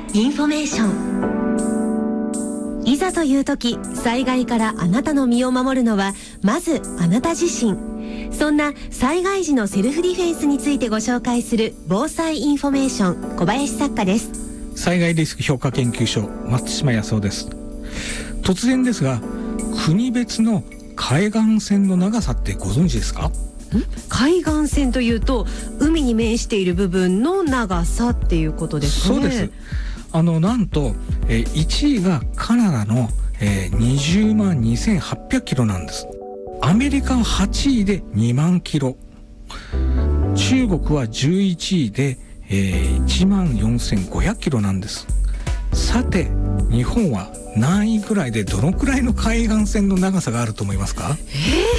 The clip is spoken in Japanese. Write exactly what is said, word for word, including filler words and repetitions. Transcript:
インフォメーション。いざという時、災害からあなたの身を守るのはまずあなた自身。そんな災害時のセルフディフェンスについてご紹介する防災インフォメーション、小林作家です。 災害リスク評価研究所、松島康夫です。突然ですが、国別の海岸線の長さってご存知ですか？ ん海岸線というと海に面している部分の長さっていうことですかね。 そうです。あのなんと、えー、いちいがカナダの、えー、にじゅうまんにせんはっぴゃくキロなんです。アメリカははちいでにまんキロ、中国はじゅういちいで、えー、いちまんよんせんごひゃくキロなんです。さて日本は何位ぐらいでどのくらいの海岸線の長さがあると思いますか？ えー